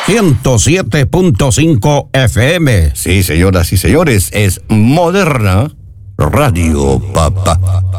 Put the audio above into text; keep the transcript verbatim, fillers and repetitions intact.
ciento siete punto cinco F M. Sí, señoras y señores, es Moderna Radio, papá.